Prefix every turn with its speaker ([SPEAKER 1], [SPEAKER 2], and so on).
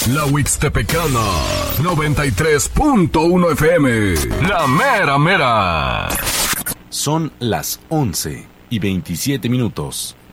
[SPEAKER 1] La Huixtepecana, 93.1 FM. La mera mera.
[SPEAKER 2] Son las 11:27.